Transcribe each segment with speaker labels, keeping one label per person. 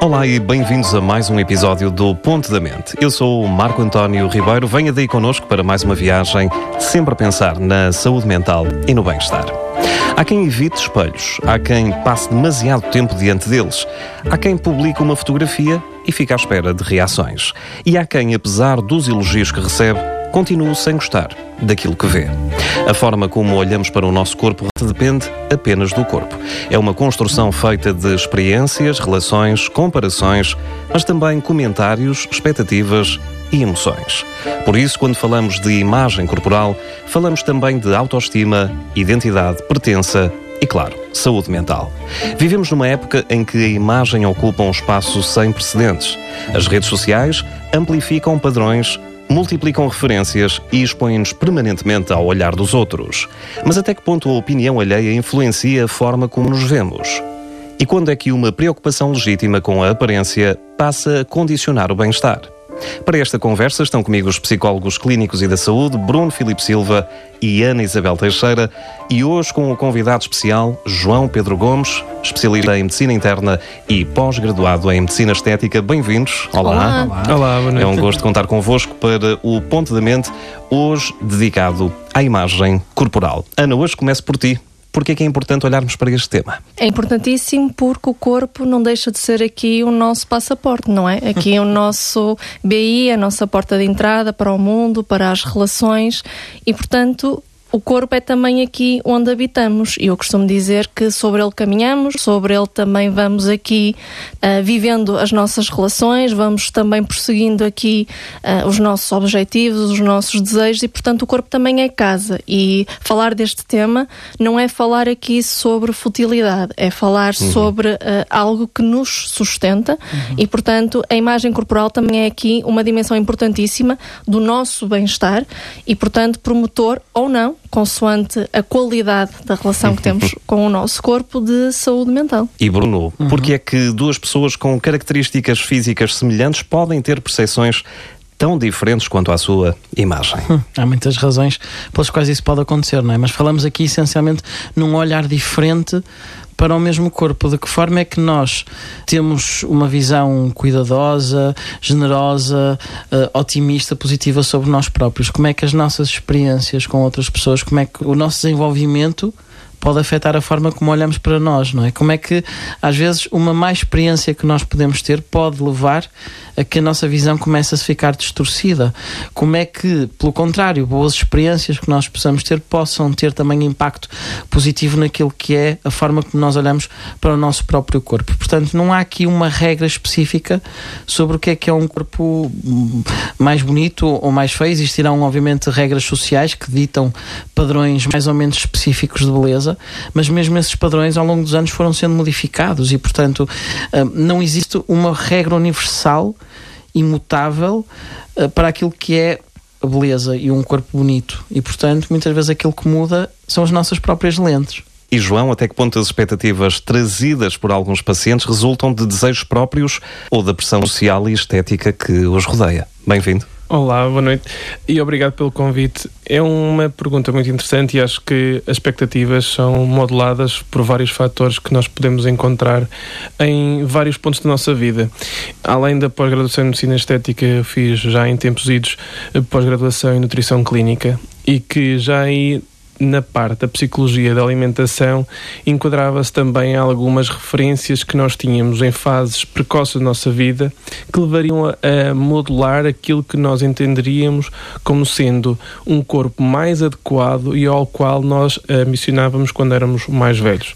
Speaker 1: Olá e bem-vindos a mais um episódio do Ponto da Mente. Eu sou o Marco António Ribeiro, venha daí connosco para mais uma viagem, sempre a pensar na saúde mental e no bem-estar. Há quem evite espelhos, há quem passe demasiado tempo diante deles, há quem publique uma fotografia e fica à espera de reações. E há quem, apesar dos elogios que recebe, continue sem gostar daquilo que vê. A forma como olhamos para o nosso corpo depende apenas do corpo. É uma construção feita de experiências, relações, comparações, mas também comentários, expectativas e emoções. Por isso, quando falamos de imagem corporal, falamos também de autoestima, identidade, pertença e, claro, saúde mental. Vivemos numa época em que a imagem ocupa um espaço sem precedentes. As redes sociais amplificam padrões, multiplicam referências e expõem-nos permanentemente ao olhar dos outros. Mas até que ponto a opinião alheia influencia a forma como nos vemos? E quando é que uma preocupação legítima com a aparência passa a condicionar o bem-estar? Para esta conversa estão comigo os psicólogos clínicos e da saúde, Bruno Filipe Silva e Ana Isabel Teixeira, e hoje com o convidado especial, João Pedro Gomes, especialista em medicina interna e pós-graduado em medicina estética. Bem-vindos.
Speaker 2: Olá.
Speaker 3: Olá, boa noite.
Speaker 1: É um gosto contar convosco para o Ponto da Mente, hoje dedicado à imagem corporal. Ana, hoje começo por ti. Porquê é que é importante olharmos para este tema?
Speaker 2: É importantíssimo porque o corpo não deixa de ser aqui o nosso passaporte, não é? Aqui é o nosso BI, a nossa porta de entrada para o mundo, para as relações e, portanto, o corpo é também aqui onde habitamos. E eu costumo dizer que sobre ele caminhamos, sobre ele também vamos aqui vivendo as nossas relações, vamos também prosseguindo aqui os nossos objetivos, os nossos desejos e, portanto, o corpo também é casa. E falar deste tema não é falar aqui sobre futilidade, é falar sobre algo que nos sustenta e, portanto, a imagem corporal também é aqui uma dimensão importantíssima do nosso bem-estar e, portanto, promotor ou não, consoante a qualidade da relação que temos com o nosso corpo, de saúde mental.
Speaker 1: E Bruno, porque é que duas pessoas com características físicas semelhantes podem ter percepções tão diferentes quanto à sua imagem?
Speaker 3: Há muitas razões pelas quais isso pode acontecer, não é? Mas falamos aqui essencialmente num olhar diferente para o mesmo corpo. De que forma é que nós temos uma visão cuidadosa, generosa, otimista, positiva sobre nós próprios? Como é que as nossas experiências com outras pessoas, como é que o nosso desenvolvimento pode afetar a forma como olhamos para nós, não é? Como é que, às vezes, uma má experiência que nós podemos ter pode levar a que a nossa visão comece a se ficar distorcida? Como é que, pelo contrário, boas experiências que nós possamos ter possam ter também impacto positivo naquilo que é a forma como nós olhamos para o nosso próprio corpo? Portanto, não há aqui uma regra específica sobre o que é um corpo mais bonito ou mais feio. Existirão, obviamente, regras sociais que ditam padrões mais ou menos específicos de beleza, mas mesmo esses padrões ao longo dos anos foram sendo modificados e, portanto, não existe uma regra universal, imutável, para aquilo que é a beleza e um corpo bonito. E, portanto, muitas vezes aquilo que muda são as nossas próprias lentes.
Speaker 1: E João, até que ponto as expectativas trazidas por alguns pacientes resultam de desejos próprios ou da pressão social e estética que os rodeia? Bem-vindo.
Speaker 4: Olá, boa noite e obrigado pelo convite. É uma pergunta muito interessante e acho que as expectativas são modeladas por vários fatores que nós podemos encontrar em vários pontos da nossa vida. Além da pós-graduação em Medicina Estética, eu fiz já em tempos idos pós-graduação em Nutrição Clínica e que já aí na parte da psicologia da alimentação enquadrava-se também algumas referências que nós tínhamos em fases precoces da nossa vida que levariam a modular aquilo que nós entenderíamos como sendo um corpo mais adequado e ao qual nós ambicionávamos quando éramos mais velhos.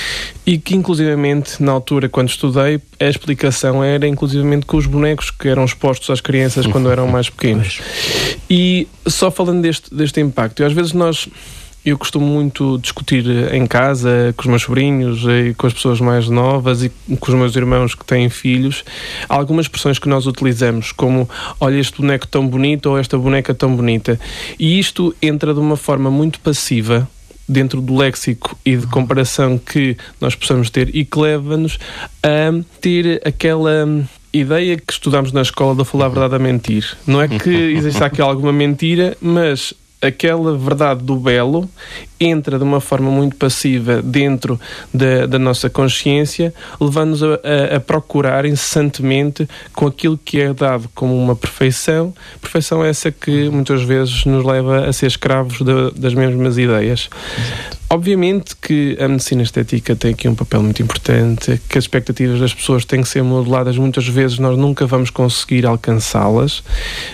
Speaker 4: E que, inclusivamente, na altura, quando estudei, a explicação era, inclusivamente, com os bonecos que eram expostos às crianças quando eram mais pequenos. E só falando deste impacto, às vezes eu costumo muito discutir em casa, com os meus sobrinhos e com as pessoas mais novas e com os meus irmãos que têm filhos, algumas expressões que nós utilizamos, como olha este boneco tão bonito ou esta boneca tão bonita. E isto entra de uma forma muito passiva dentro do léxico e de comparação que nós possamos ter e que leva-nos a ter aquela ideia que estudamos na escola de falar a verdade a mentir. Não é que exista aqui alguma mentira, mas aquela verdade do belo entra de uma forma muito passiva dentro da nossa consciência, levando-nos a procurar incessantemente com aquilo que é dado como uma perfeição essa que muitas vezes nos leva a ser escravos das mesmas ideias. Exato. Obviamente que a medicina estética tem aqui um papel muito importante, que as expectativas das pessoas têm que ser modeladas, muitas vezes nós nunca vamos conseguir alcançá-las,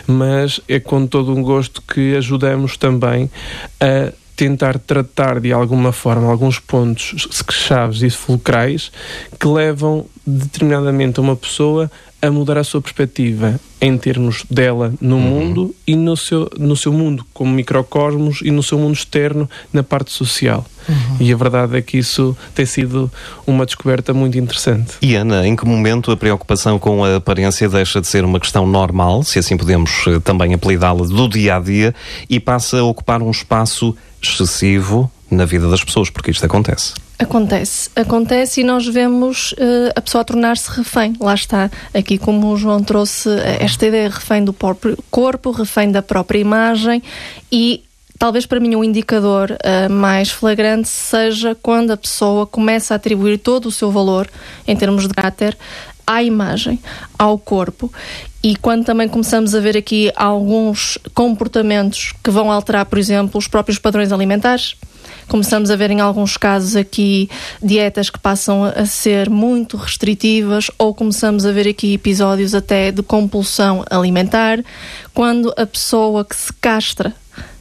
Speaker 4: mas é com todo um gosto que ajudamos também a tentar tratar de alguma forma alguns pontos chaves e fulcrais que levam determinadamente uma pessoa a mudar a sua perspectiva em termos dela no mundo e no seu mundo como microcosmos e no seu mundo externo na parte social. E a verdade é que isso tem sido uma descoberta muito interessante.
Speaker 1: E Ana, em que momento a preocupação com a aparência deixa de ser uma questão normal, se assim podemos também apelidá-la, do dia-a-dia e passa a ocupar um espaço excessivo na vida das pessoas, porque isto acontece? Acontece e nós vemos a pessoa a tornar-se refém. Lá está, aqui como o João trouxe esta ideia, refém do próprio corpo, refém da própria imagem, e talvez para mim o indicador mais flagrante seja quando a pessoa começa a atribuir todo o seu valor, em termos de caráter, à imagem, ao corpo. E quando também começamos a ver aqui alguns comportamentos que vão alterar, por exemplo, os próprios padrões alimentares, começamos a ver em alguns casos aqui dietas que passam a ser muito restritivas, ou começamos a ver aqui episódios até de compulsão alimentar, quando a pessoa que se castra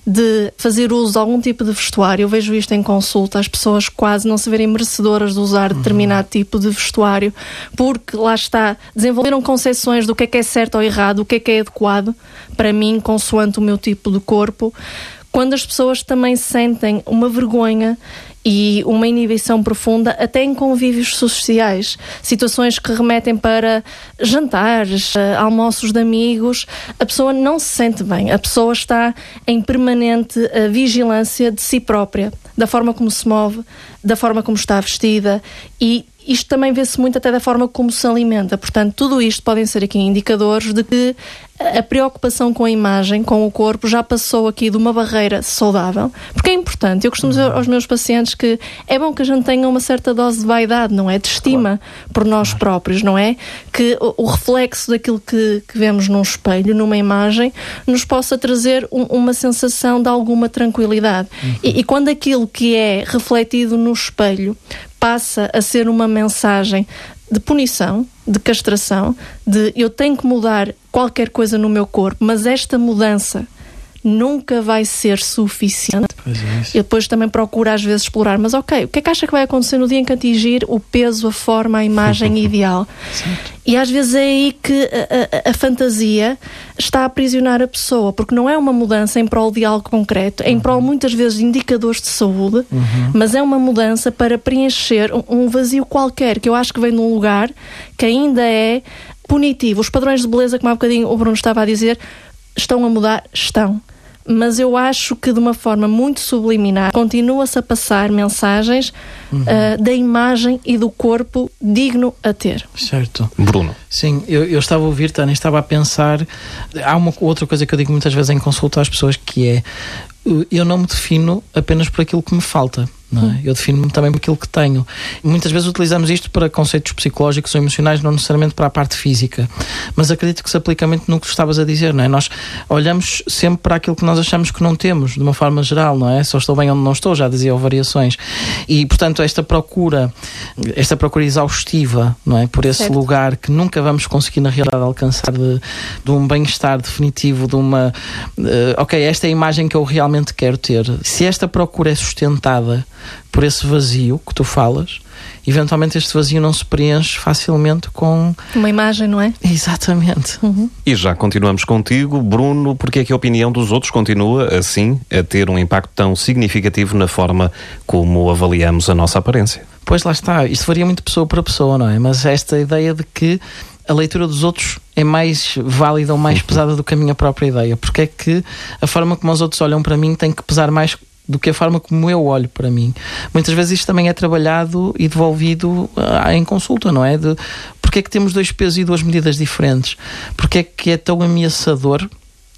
Speaker 1: de fazer uso de algum tipo de vestuário, eu vejo isto em consulta, as pessoas quase não se verem merecedoras de usar determinado tipo de vestuário, porque lá está, desenvolveram concepções do que é certo ou errado, o que é adequado para mim, consoante o meu tipo de corpo. Quando as pessoas também sentem uma vergonha e uma inibição profunda, até em convívios sociais, situações que remetem para jantares, almoços de amigos, a pessoa não se sente bem, a pessoa está em permanente vigilância de si própria, da forma como se move, da forma como está vestida, e isto também vê-se muito até da forma como se alimenta. Portanto, tudo isto podem ser aqui indicadores de que a preocupação com a imagem, com o corpo, já passou aqui de uma barreira saudável, porque é importante. Eu costumo dizer aos meus pacientes que é bom que a gente tenha uma certa dose de vaidade, não é? De estima por nós próprios, não é? Que o reflexo daquilo que vemos num espelho, numa imagem, nos possa trazer uma sensação de alguma tranquilidade. E quando aquilo que é refletido no espelho passa a ser uma mensagem de punição, de castração, de eu tenho que mudar qualquer coisa no meu corpo, mas esta mudança nunca vai ser suficiente. Eu depois também procuro às vezes explorar, mas ok, o que é que acha que vai acontecer no dia em que atingir o peso, a forma, a imagem ideal? E às vezes é aí que a fantasia está a aprisionar a pessoa, porque não é uma mudança em prol de algo concreto, é em prol muitas vezes de indicadores de saúde, mas é uma mudança para preencher um vazio qualquer, que eu acho que vem de um lugar que ainda é punitivo. Os padrões de beleza, como há bocadinho o Bruno estava a dizer, estão a mudar? Estão. Mas eu acho que de uma forma muito subliminar continua-se a passar mensagens da imagem e do corpo digno a ter.
Speaker 3: Certo.
Speaker 1: Bruno.
Speaker 3: Sim, eu estava a ouvir, Tânia, estava a pensar, há uma outra coisa que eu digo muitas vezes em consulta às pessoas, que é, eu não me defino apenas por aquilo que me falta. Não é? Eu defino-me também por aquilo que tenho. Muitas vezes utilizamos isto para conceitos psicológicos ou emocionais, não necessariamente para a parte física, mas acredito que se aplica muito no que tu estavas a dizer, não é? Nós olhamos sempre para aquilo que nós achamos que não temos, de uma forma geral, não é? Só estou bem onde não estou, já dizia o Variações. E, portanto, esta procura exaustiva, não é? Por esse lugar que nunca vamos conseguir, na realidade, alcançar de um bem-estar definitivo, de uma... ok, esta é a imagem que eu realmente quero ter. Se esta procura é sustentada por esse vazio que tu falas, eventualmente este vazio não se preenche facilmente com...
Speaker 2: uma imagem, não é?
Speaker 3: Exatamente.
Speaker 1: E já continuamos contigo, Bruno, porque é que a opinião dos outros continua, assim, a ter um impacto tão significativo na forma como avaliamos a nossa aparência?
Speaker 3: Pois lá está, isto varia muito de pessoa para pessoa, não é? Mas esta ideia de que a leitura dos outros é mais válida ou mais pesada do que a minha própria ideia, porque é que a forma como os outros olham para mim tem que pesar mais do que a forma como eu olho para mim. Muitas vezes isto também é trabalhado e devolvido em consulta, não é? Porque é que temos 2 pesos e 2 medidas diferentes? Porque é que é tão ameaçador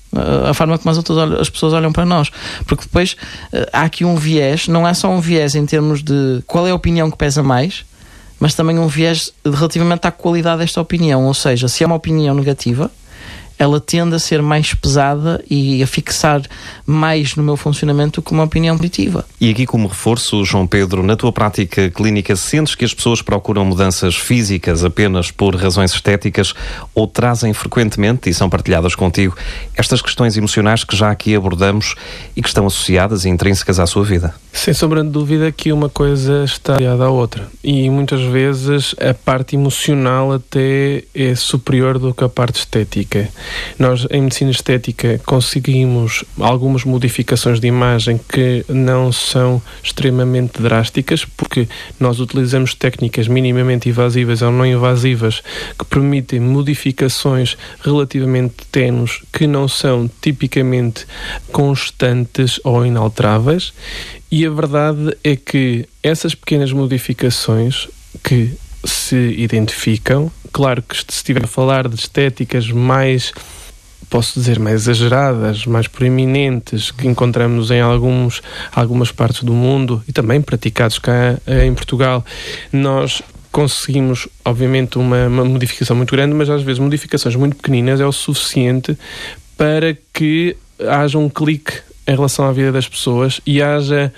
Speaker 3: a forma como as pessoas olham para nós, porque depois há aqui um viés, não é só um viés em termos de qual é a opinião que pesa mais, mas também um viés relativamente à qualidade desta opinião, ou seja, se é uma opinião negativa, ela tende a ser mais pesada e a fixar mais no meu funcionamento do que uma opinião positiva.
Speaker 1: E aqui, como reforço, João Pedro, na tua prática clínica, sentes que as pessoas procuram mudanças físicas apenas por razões estéticas ou trazem frequentemente, e são partilhadas contigo, estas questões emocionais que já aqui abordamos e que estão associadas e intrínsecas à sua vida?
Speaker 4: Sem sombra de dúvida que uma coisa está ligada à outra. E muitas vezes a parte emocional até é superior do que a parte estética. Nós, em medicina estética, conseguimos algumas modificações de imagem que não são extremamente drásticas, porque nós utilizamos técnicas minimamente invasivas ou não invasivas que permitem modificações relativamente ténues que não são tipicamente constantes ou inalteráveis. E a verdade é que essas pequenas modificações que se identificam, claro que se estiver a falar de estéticas mais, posso dizer, mais exageradas, mais proeminentes, que encontramos em algumas partes do mundo e também praticados cá em Portugal, nós conseguimos, obviamente, uma modificação muito grande, mas às vezes modificações muito pequeninas é o suficiente para que haja um clique em relação à vida das pessoas e haja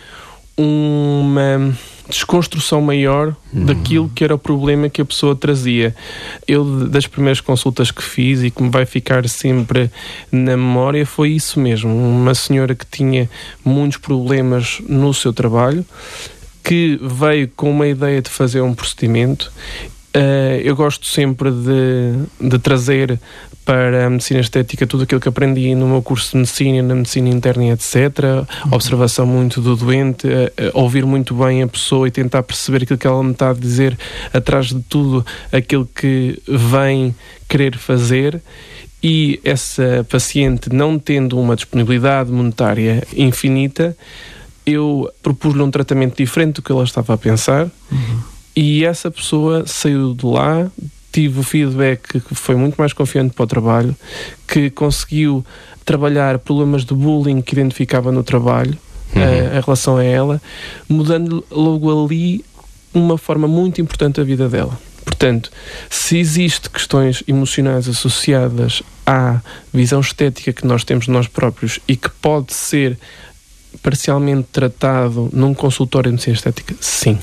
Speaker 4: uma desconstrução maior daquilo que era o problema que a pessoa trazia. Eu, das primeiras consultas que fiz e que me vai ficar sempre na memória, foi isso mesmo. Uma senhora que tinha muitos problemas no seu trabalho, que veio com uma ideia de fazer um procedimento. Eu gosto sempre de trazer para a medicina estética tudo aquilo que aprendi no meu curso de medicina, na medicina interna e etc. Observação muito do doente, ouvir muito bem a pessoa e tentar perceber aquilo que ela me está a dizer, atrás de tudo aquilo que vem querer fazer. E essa paciente, não tendo uma disponibilidade monetária infinita, eu propus-lhe um tratamento diferente do que ela estava a pensar. E essa pessoa saiu de lá, tive o feedback que foi muito mais confiante para o trabalho, que conseguiu trabalhar problemas de bullying que identificava no trabalho, em relação a ela, mudando logo ali uma forma muito importante da vida dela. Portanto, se existe questões emocionais associadas à visão estética que nós temos de nós próprios e que pode ser parcialmente tratado num consultório de medicina estética, sim.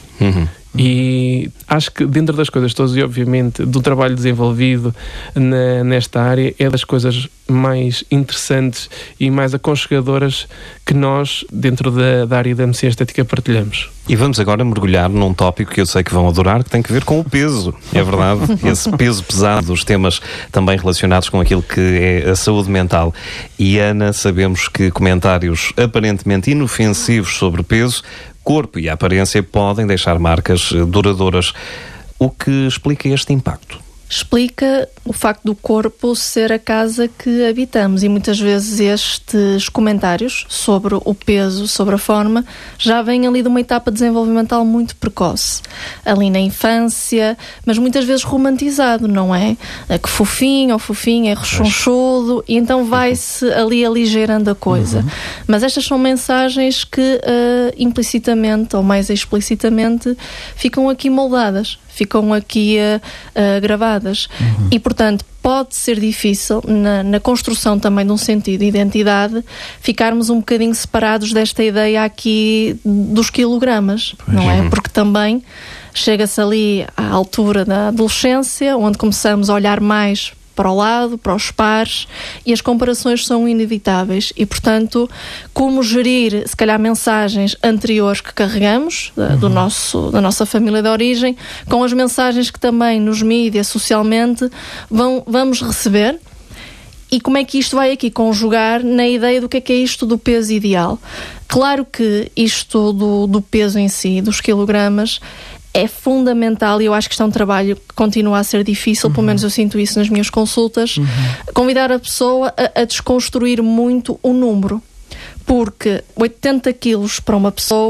Speaker 4: E acho que dentro das coisas todas, e obviamente do trabalho desenvolvido nesta área, é das coisas mais interessantes e mais aconchegadoras que nós, dentro da área da medicina estética, partilhamos.
Speaker 1: E vamos agora mergulhar num tópico que eu sei que vão adorar, que tem que ver com o peso. É verdade, esse peso pesado dos temas também relacionados com aquilo que é a saúde mental. E Ana, sabemos que comentários aparentemente inofensivos sobre peso, corpo e aparência podem deixar marcas duradouras. O que explica este impacto?
Speaker 2: Explica o facto do corpo ser a casa que habitamos e muitas vezes estes comentários sobre o peso, sobre a forma, já vêm ali de uma etapa desenvolvimental muito precoce, ali na infância, mas muitas vezes romantizado, não é? Que fofinho ou fofinho, é rechonchudo, e então vai-se ali aligeirando a coisa. Mas estas são mensagens que implicitamente ou mais explicitamente ficam aqui moldadas, ficam aqui gravadas. E, portanto, pode ser difícil, na construção também de um sentido de identidade, ficarmos um bocadinho separados desta ideia aqui dos quilogramas, não é? Porque também chega-se ali à altura da adolescência, onde começamos a olhar mais para o lado, para os pares, e as comparações são inevitáveis. E, portanto, como gerir, se calhar, mensagens anteriores que carregamos, da nossa família de origem, com as mensagens que também nos mídias, socialmente, vamos receber, e como é que isto vai aqui conjugar na ideia do que é isto do peso ideal. Claro que isto do peso em si, dos quilogramas, é fundamental, e eu acho que isto é um trabalho que continua a ser difícil, pelo menos eu sinto isso nas minhas consultas, convidar a pessoa a desconstruir muito o número, porque 80 quilos para uma pessoa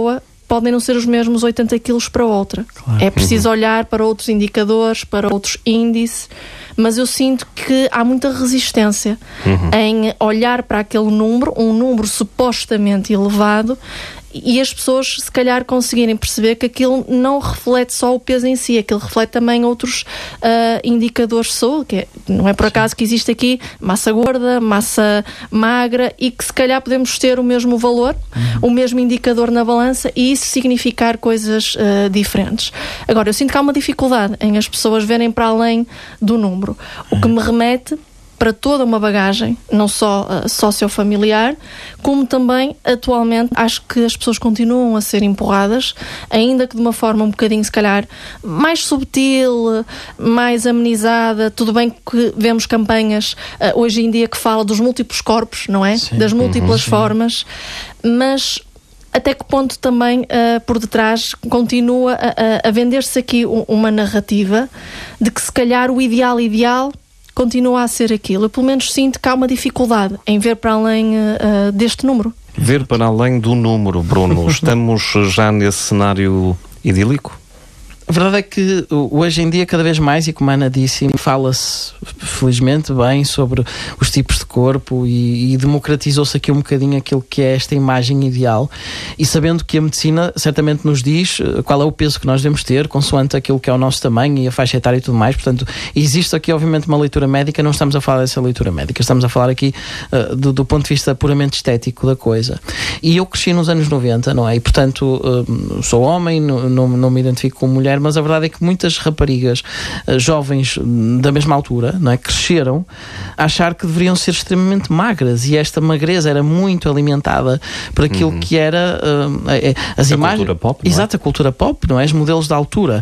Speaker 2: podem não ser os mesmos 80 quilos para outra. Claro. É preciso olhar para outros indicadores, para outros índices, mas eu sinto que há muita resistência em olhar para aquele número, um número supostamente elevado, e as pessoas se calhar conseguirem perceber que aquilo não reflete só o peso em si, aquilo reflete também outros indicadores de saúde, que não é por acaso que existe aqui massa gorda, massa magra, e que se calhar podemos ter o mesmo valor, o mesmo indicador na balança, e isso significar coisas diferentes. Agora, eu sinto que há uma dificuldade em as pessoas verem para além do número, o que me remete para toda uma bagagem, não só sociofamiliar, como também, atualmente, acho que as pessoas continuam a ser empurradas, ainda que de uma forma um bocadinho, se calhar, mais subtil, mais amenizada. Tudo bem que vemos campanhas hoje em dia que falam dos múltiplos corpos, não é? Sim. Das múltiplas formas, mas até que ponto também, por detrás, continua a vender-se aqui uma narrativa de que, se calhar, o ideal continua a ser aquilo. Eu, pelo menos, sinto que há uma dificuldade em ver para além deste número.
Speaker 1: Ver para além do número, Bruno. Estamos já nesse cenário idílico?
Speaker 3: A verdade é que hoje em dia, cada vez mais, e como a Ana disse, fala-se felizmente bem sobre os tipos de corpo e democratizou-se aqui um bocadinho aquilo que é esta imagem ideal, e sabendo que a medicina certamente nos diz qual é o peso que nós devemos ter, consoante aquilo que é o nosso tamanho e a faixa etária e tudo mais. Portanto, existe aqui obviamente uma leitura médica, não estamos a falar dessa leitura médica, estamos a falar aqui do ponto de vista puramente estético da coisa. E eu cresci nos anos 90, não é? E portanto, sou homem, não me identifico como mulher, mas a verdade é que muitas raparigas jovens da mesma altura, não é, cresceram a achar que deveriam ser extremamente magras, e esta magreza era muito alimentada por aquilo que era as imagens,
Speaker 1: cultura pop, não é?
Speaker 3: Exato, a cultura pop, não é? Os modelos da altura,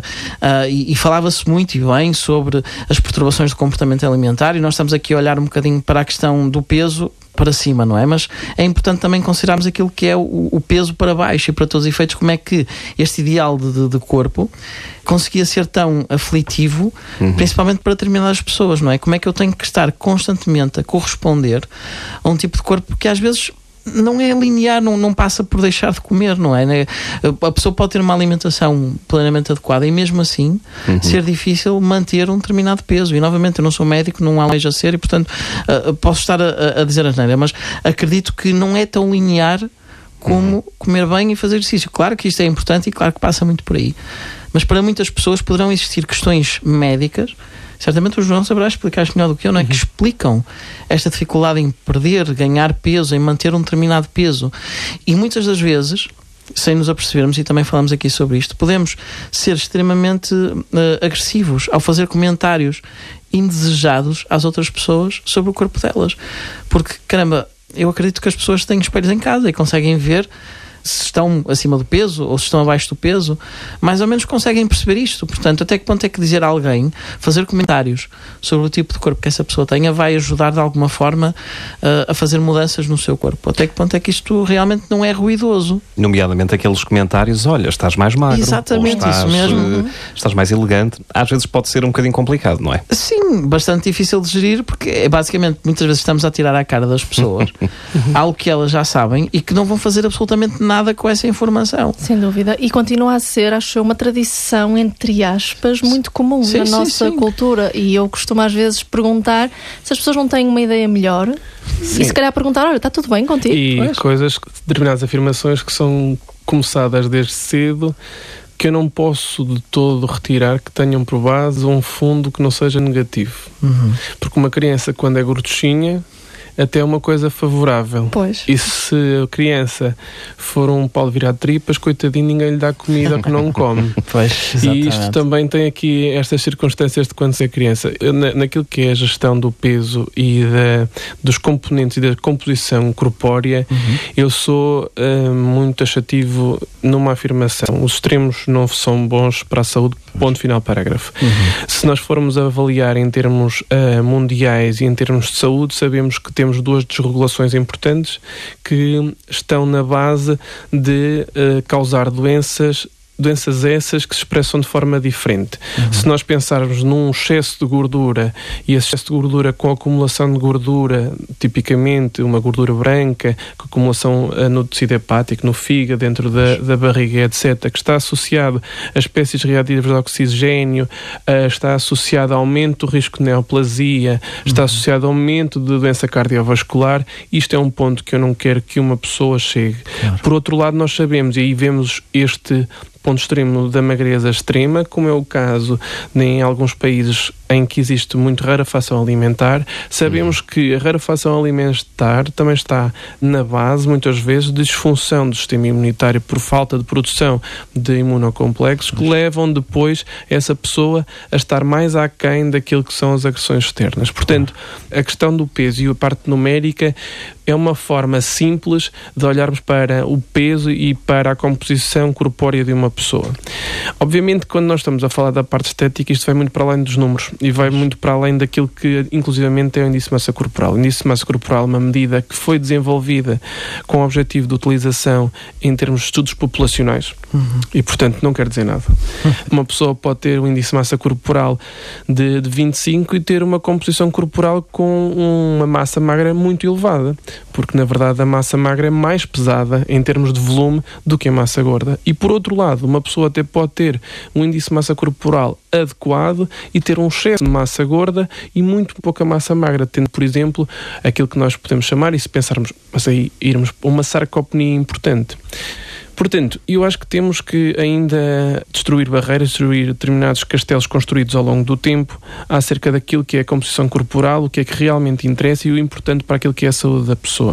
Speaker 3: e falava-se muito e bem sobre as perturbações do comportamento alimentar, e nós estamos aqui a olhar um bocadinho para a questão do peso para cima, não é? Mas é importante também considerarmos aquilo que é o peso para baixo, e para todos os efeitos, como é que este ideal de corpo conseguia ser tão aflitivo, principalmente para determinadas pessoas, não é? Como é que eu tenho que estar constantemente a corresponder a um tipo de corpo que às vezes não é linear, não passa por deixar de comer, não é? A pessoa pode ter uma alimentação plenamente adequada e mesmo assim ser difícil manter um determinado peso. E novamente, eu não sou médico, não alejo a ser, e portanto posso estar a dizer asneira, mas acredito que não é tão linear como comer bem e fazer exercício. Claro que isto é importante e claro que passa muito por aí, mas para muitas pessoas poderão existir questões médicas, certamente o João saberá explicar melhor do que eu, não é? Que explicam esta dificuldade em perder, ganhar peso, em manter um determinado peso. E muitas das vezes, sem nos apercebermos, e também falamos aqui sobre isto, podemos ser extremamente agressivos ao fazer comentários indesejados às outras pessoas sobre o corpo delas. Porque, caramba, eu acredito que as pessoas têm espelhos em casa e conseguem ver se estão acima do peso ou se estão abaixo do peso, mais ou menos conseguem perceber isto. Portanto, até que ponto é que dizer a alguém, fazer comentários sobre o tipo de corpo que essa pessoa tenha, vai ajudar de alguma forma a fazer mudanças no seu corpo? Até que ponto é que isto realmente não é ruidoso?
Speaker 1: Nomeadamente aqueles comentários, olha, estás mais magro.
Speaker 3: Exatamente,
Speaker 1: ou estás,
Speaker 3: isso mesmo.
Speaker 1: Estás mais elegante. Às vezes pode ser um bocadinho complicado, não é?
Speaker 3: Sim, bastante difícil de gerir, porque basicamente muitas vezes estamos a tirar à cara das pessoas algo que elas já sabem e que não vão fazer absolutamente nada com essa informação.
Speaker 2: Sem dúvida. E continua a ser, acho eu, uma tradição, entre aspas, muito comum na nossa cultura. E eu costumo às vezes perguntar se as pessoas não têm uma ideia melhor. E se calhar perguntar, olha, está tudo bem contigo?
Speaker 4: E coisas, determinadas afirmações que são começadas desde cedo, que eu não posso de todo retirar que tenham por base um fundo que não seja negativo. Porque uma criança, quando é gorduchinha, até é uma coisa favorável.
Speaker 2: Pois.
Speaker 4: E se a criança for um pau de virar tripas, coitadinho, ninguém lhe dá comida que não come.
Speaker 3: Pois,
Speaker 4: e isto também tem aqui estas circunstâncias de quando se é criança. Naquilo que é a gestão do peso e dos componentes e da composição corpórea, eu sou muito taxativo numa afirmação. Os extremos não são bons para a saúde, ponto final, parágrafo. Se nós formos avaliar em termos mundiais e em termos de saúde, sabemos que temos duas desregulações importantes que estão na base de causar doenças doenças essas que se expressam de forma diferente. Se nós pensarmos num excesso de gordura, e esse excesso de gordura com acumulação de gordura, tipicamente uma gordura branca, com acumulação no tecido hepático, no fígado, dentro da barriga, etc., que está associado a espécies reativas de oxigênio, está associado a aumento do risco de neoplasia, está associado a aumento de doença cardiovascular. Isto é um ponto que eu não quero que uma pessoa chegue. Claro. Por outro lado, nós sabemos, e aí vemos este ponto extremo da magreza extrema, como é o caso em alguns países em que existe muito rarefação alimentar. Sabemos que a rarefação alimentar também está na base, muitas vezes, de disfunção do sistema imunitário por falta de produção de imunocomplexos que levam depois essa pessoa a estar mais aquém daquilo que são as agressões externas. Portanto, a questão do peso e a parte numérica é uma forma simples de olharmos para o peso e para a composição corpórea de uma pessoa. Obviamente, quando nós estamos a falar da parte estética, isto vai muito para além dos números e vai muito para além daquilo que, inclusivamente, é o índice de massa corporal. O índice de massa corporal é uma medida que foi desenvolvida com o objetivo de utilização em termos de estudos populacionais e, portanto, não quer dizer nada. Uma pessoa pode ter um índice de massa corporal de 25 e ter uma composição corporal com uma massa magra muito elevada, porque, na verdade, a massa magra é mais pesada em termos de volume do que a massa gorda. E, por outro lado, uma pessoa até pode ter um índice de massa corporal adequado e ter um excesso de massa gorda e muito pouca massa magra, tendo, por exemplo, aquilo que nós podemos chamar, e se pensarmos, mas aí irmos para uma sarcopenia importante. Portanto, eu acho que temos que ainda destruir barreiras, destruir determinados castelos construídos ao longo do tempo acerca daquilo que é a composição corporal, o que é que realmente interessa e o importante para aquilo que é a saúde da pessoa.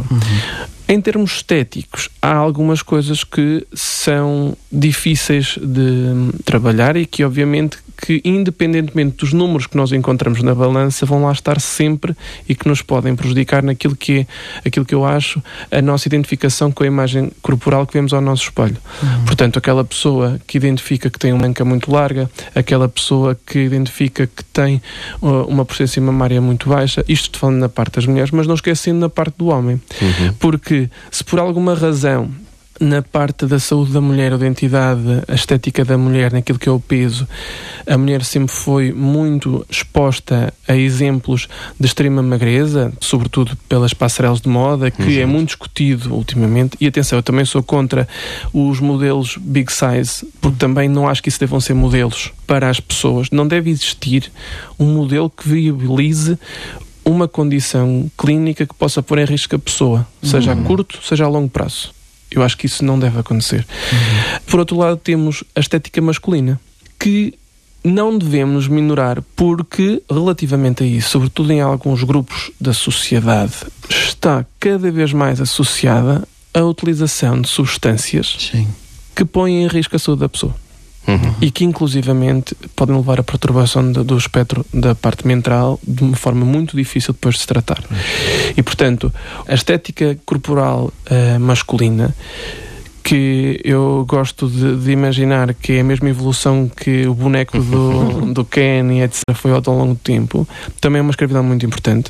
Speaker 4: Em termos estéticos, há algumas coisas que são difíceis de trabalhar e que, obviamente, que independentemente dos números que nós encontramos na balança, vão lá estar sempre e que nos podem prejudicar naquilo que é, aquilo que eu acho, a nossa identificação com a imagem corporal que vemos ao nosso espelho. Portanto, aquela pessoa que identifica que tem uma manca muito larga, aquela pessoa que identifica que tem uma potência mamária muito baixa, isto falando na parte das mulheres, mas não esquecendo na parte do homem. Porque se por alguma razão na parte da saúde da mulher, a identidade, a estética da mulher, naquilo que é o peso, a mulher sempre foi muito exposta a exemplos de extrema magreza, sobretudo pelas passarelas de moda, que é muito discutido ultimamente. E atenção, eu também sou contra os modelos big size, porque também não acho que isso devam ser modelos para as pessoas. Não deve existir um modelo que viabilize uma condição clínica que possa pôr em risco a pessoa, seja a curto, seja a longo prazo. Eu acho que isso não deve acontecer. Por outro lado, temos a estética masculina, que não devemos minorar, porque, relativamente a isso, sobretudo em alguns grupos da sociedade, está cada vez mais associada a utilização de substâncias que põem em risco a saúde da pessoa. E que inclusivamente podem levar a perturbação do espectro da parte mental de uma forma muito difícil depois de se tratar. E portanto, a estética corporal masculina, que eu gosto de imaginar que é a mesma evolução que o boneco do Ken e etc. foi ao longo do tempo, também é uma escravidão muito importante,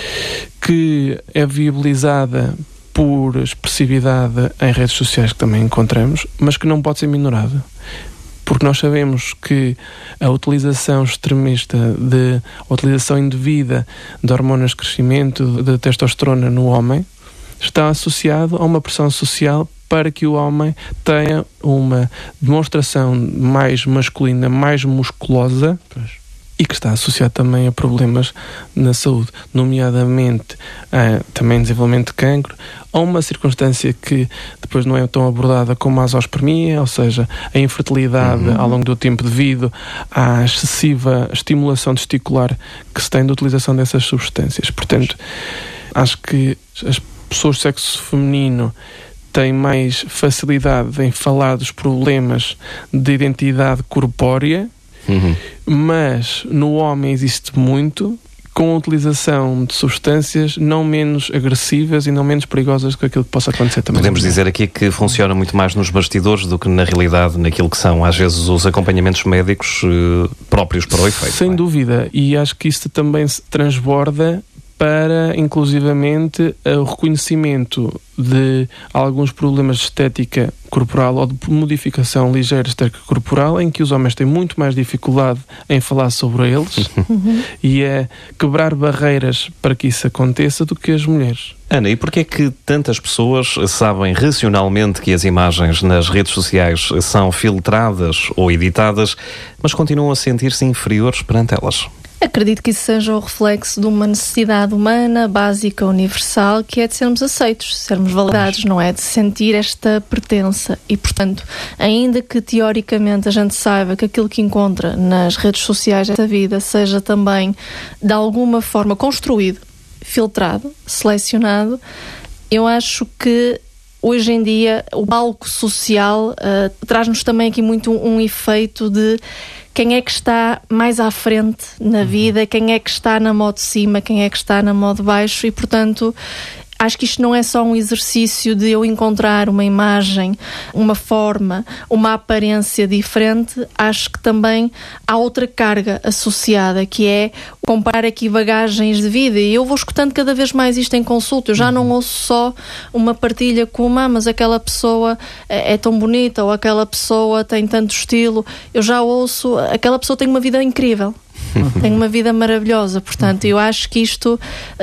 Speaker 4: que é viabilizada por expressividade em redes sociais que também encontramos, mas que não pode ser minorada. Porque nós sabemos que a utilização extremista, a utilização indevida de hormonas de crescimento, de testosterona no homem, está associado a uma pressão social para que o homem tenha uma demonstração mais masculina, mais musculosa, e que está associado também a problemas na saúde, nomeadamente também desenvolvimento de cancro, a uma circunstância que depois não é tão abordada como a zoospermia, ou seja, a infertilidade ao longo do tempo devido à excessiva estimulação testicular que se tem da utilização dessas substâncias. Portanto, acho que as pessoas de sexo feminino têm mais facilidade em falar dos problemas de identidade corpórea, mas no homem existe muito, com a utilização de substâncias não menos agressivas e não menos perigosas do que aquilo que possa acontecer também.
Speaker 1: Podemos dizer aqui que funciona muito mais nos bastidores do que na realidade naquilo que são às vezes os acompanhamentos médicos próprios para o efeito.
Speaker 4: Sem dúvida, e acho que isto também se transborda para, inclusivamente, o reconhecimento de alguns problemas de estética corporal ou de modificação ligeira de estética corporal, em que os homens têm muito mais dificuldade em falar sobre eles e é quebrar barreiras para que isso aconteça do que as mulheres.
Speaker 1: Ana, e porquê é que tantas pessoas sabem racionalmente que as imagens nas redes sociais são filtradas ou editadas, mas continuam a sentir-se inferiores perante elas?
Speaker 2: Acredito que isso seja o reflexo de uma necessidade humana, básica, universal, que é de sermos aceitos, sermos validados, não é? De sentir esta pertença. E, portanto, ainda que teoricamente a gente saiba que aquilo que encontra nas redes sociais desta vida seja também, de alguma forma, construído, filtrado, selecionado, eu acho que hoje em dia o palco social traz-nos também aqui muito um efeito de quem é que está mais à frente na vida, quem é que está na modo de cima, quem é que está na modo de baixo e, portanto, acho que isto não é só um exercício de eu encontrar uma imagem, uma forma, uma aparência diferente. Acho que também há outra carga associada, que é comparar aqui bagagens de vida. E eu vou escutando cada vez mais isto em consulta. Eu já não ouço só uma partilha como, mas aquela pessoa é tão bonita, ou aquela pessoa tem tanto estilo. Eu já ouço, aquela pessoa tem uma vida incrível. Tem uma vida maravilhosa, portanto eu acho que isto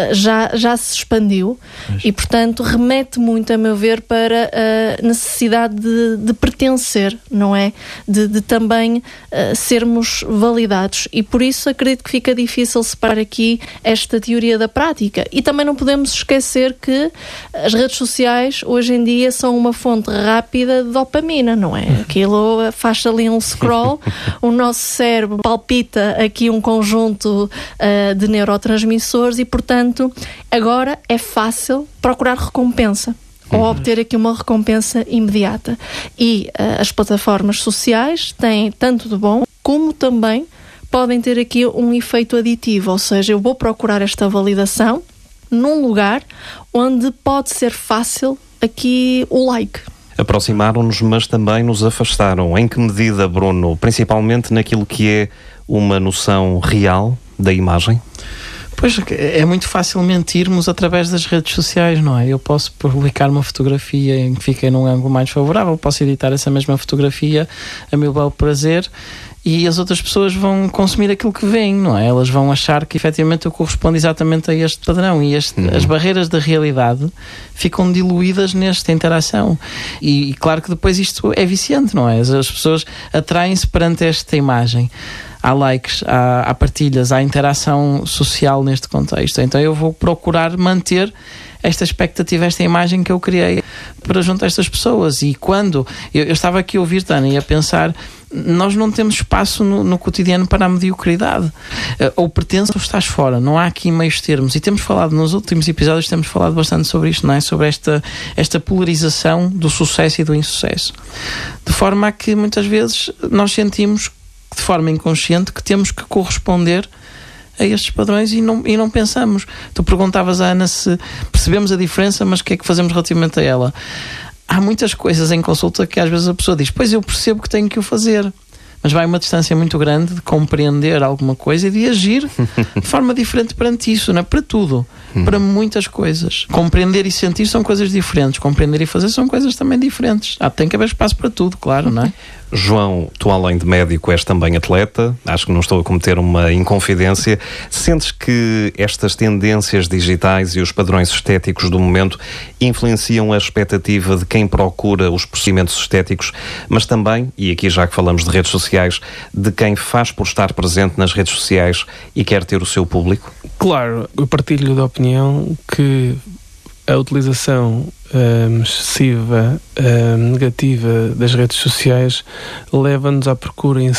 Speaker 2: já se expandiu e portanto remete muito, a meu ver, para a necessidade de pertencer, não é? De também sermos validados, e por isso acredito que fica difícil separar aqui esta teoria da prática. E também não podemos esquecer que as redes sociais hoje em dia são uma fonte rápida de dopamina, não é? Aquilo faz ali um scroll, o nosso cérebro palpita aqui um conjunto de neurotransmissores e, portanto, agora é fácil procurar recompensa ou obter aqui uma recompensa imediata. E as plataformas sociais têm tanto de bom como também podem ter aqui um efeito aditivo, ou seja, eu vou procurar esta validação num lugar onde pode ser fácil aqui o like.
Speaker 1: Aproximaram-nos, mas também nos afastaram. Em que medida, Bruno? Principalmente naquilo que é uma noção real da imagem?
Speaker 3: Pois, é muito fácil mentirmos através das redes sociais, não é? Eu posso publicar uma fotografia em que fiquei num ângulo mais favorável, posso editar essa mesma fotografia a meu belo prazer, e as outras pessoas vão consumir aquilo que veem, não é? Elas vão achar que efetivamente eu correspondo exatamente a este padrão, e as barreiras da realidade ficam diluídas nesta interação. E claro que depois isto é viciante, não é? As pessoas atraem-se perante esta imagem. Há likes, há partilhas, há interação social neste contexto. Então eu vou procurar manter esta expectativa, esta imagem que eu criei para junto a estas pessoas. E quando eu estava aqui a ouvir, Tânia, e a pensar, nós não temos espaço no cotidiano para a mediocridade. Ou pertence ou estás fora. Não há aqui meios termos. E temos falado, nos últimos episódios, temos falado bastante sobre isto, não é? Sobre esta polarização do sucesso e do insucesso. De forma a que muitas vezes nós sentimos de forma inconsciente que temos que corresponder a estes padrões e não pensamos. Tu perguntavas à Ana se percebemos a diferença, mas o que é que fazemos relativamente a ela? Há muitas coisas em consulta que às vezes a pessoa diz, pois eu percebo que tenho que o fazer, mas vai uma distância muito grande de compreender alguma coisa e de agir de forma diferente perante isso, não é? Para tudo, para muitas coisas. Compreender e sentir são coisas diferentes, compreender e fazer são coisas também diferentes. Tem que haver espaço para tudo, claro, não é?
Speaker 1: João, tu além de médico és também atleta, acho que não estou a cometer uma inconfidência. Sentes que estas tendências digitais e os padrões estéticos do momento influenciam a expectativa de quem procura os procedimentos estéticos, mas também, e aqui já que falamos de redes sociais, de quem faz por estar presente nas redes sociais e quer ter o seu público?
Speaker 4: Claro, eu partilho da opinião que a utilização excessiva, negativa das redes sociais leva-nos à procura